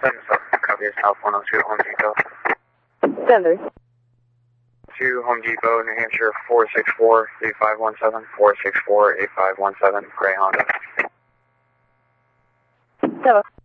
Copy South 102 Home Depot. Sender. To Home Depot, New Hampshire 464-8517, 464-8517, gray Honda. Hello.